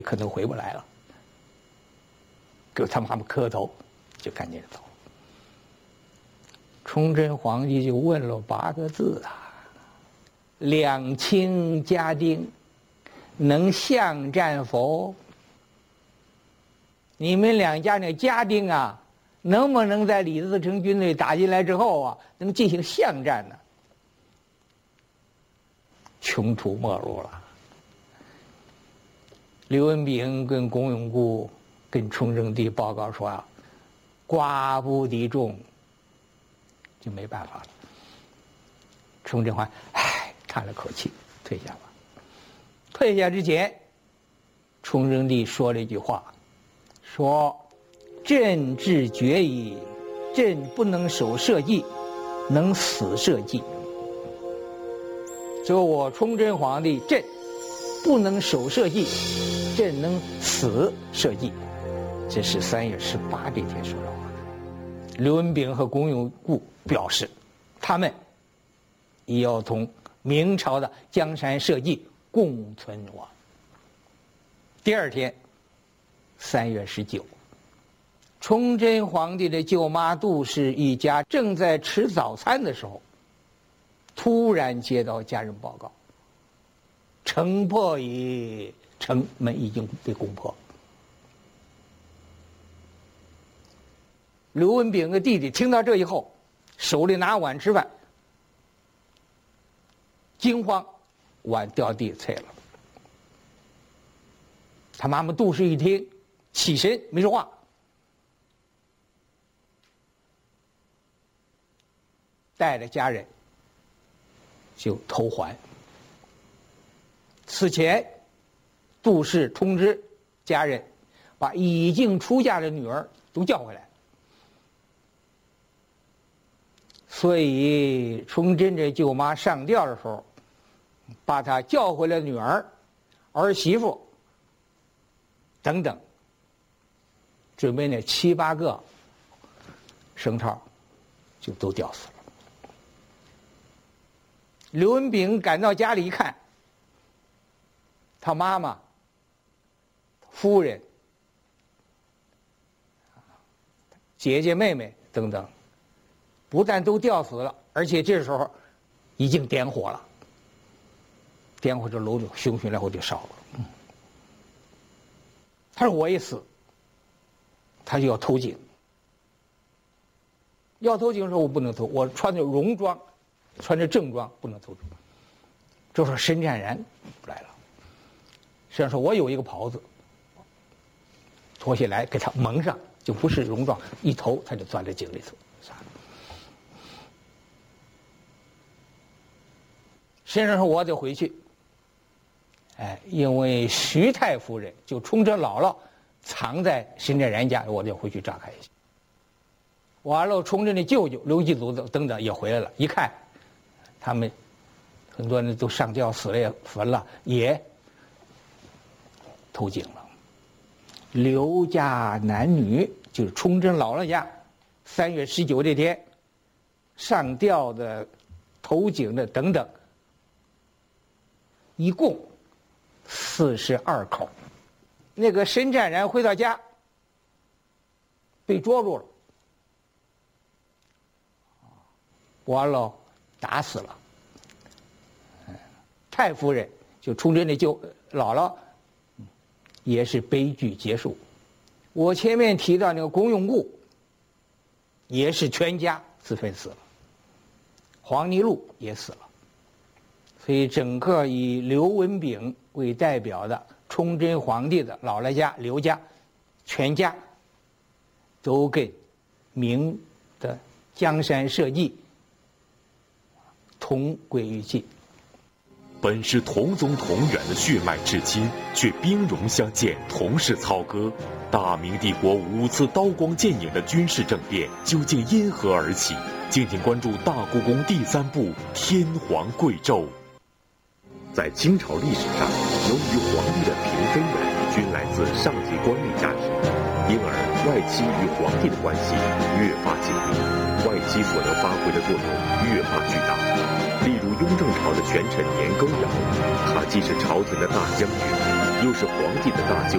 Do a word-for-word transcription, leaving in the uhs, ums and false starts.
可能回不来了，给他妈妈磕头，就赶紧走。崇祯皇帝就问了八个字啊：两卿家丁，能相战否？你们两家那家丁啊，能不能在李自成军队打进来之后啊，能进行巷战呢？穷途末路了。刘文炳跟龚永固跟崇祯帝报告说啊，寡不敌众，就没办法了。崇祯皇唉叹了口气，退下吧。退下之前，崇祯帝说了一句话，说：“朕志决矣，朕不能守社稷，能死社稷。”说我崇祯皇帝朕不能守社稷，朕能死社稷。这是三月十八这天说的话。刘文炳和龚永固表示，他们也要同明朝的江山社稷共存亡。第二天，三月十九，崇祯皇帝的舅妈杜氏一家正在吃早餐的时候，突然接到家人报告：城破矣，城门已经被攻破。刘文炳的弟弟听到这以后，手里拿碗吃饭，惊慌，碗掉地碎了。他妈妈杜氏一听，起身没说话，带着家人就投还。此前，杜氏通知家人，把已经出嫁的女儿都叫回来。所以，崇祯这舅妈上吊的时候，把她叫回来女儿、儿媳妇等等，准备那七八个生钞，就都吊死了。刘文炳赶到家里一看，他妈妈、夫人、姐姐、妹妹等等，不但都吊死了，而且这时候已经点火了。点火这楼就熊熊然后就烧了。嗯，他说我一死，他就要投井。要投井的时候我不能投，我穿着戎装，穿着正装不能投井。这时候申湛然来了，实际上说我有一个袍子，脱下来给他蒙上，就不是戎装，一投他就钻在井里头。申湛然说我得回去，哎，因为徐太夫人就冲着姥姥藏在申湛然家，我得回去照看一下。完了，崇祯的舅舅刘继祖等等也回来了，一看，他们很多人都上吊死了也焚了，也投井了。刘家男女就是崇祯姥姥家，三月十九这天上吊的、投井的等等，一共四十二口。那个申湛然回到家，被捉住了，完了打死了。太夫人就崇祯的舅姥姥，也是悲剧结束。我前面提到那个龚永固，也是全家自焚死了。黄泥禄也死了。所以整个以刘文炳为代表的崇祯皇帝的姥姥家刘家，全家都跟明的江山社稷同归于尽。 本是同宗同源的血脉至亲，却兵戎相见，同是操戈。大明帝国五次刀光剑影的军事政变究竟因何而起？敬请关注《大故宫》第三部《天皇贵胄》。在清朝历史上，由于皇帝的嫔妃们均来自上级官吏家庭，因而外戚与皇帝的关系越发紧密，外戚所能发挥的作用越发巨大。例如雍正朝的权臣年羹尧，他既是朝廷的大将军， 又是皇帝的大舅，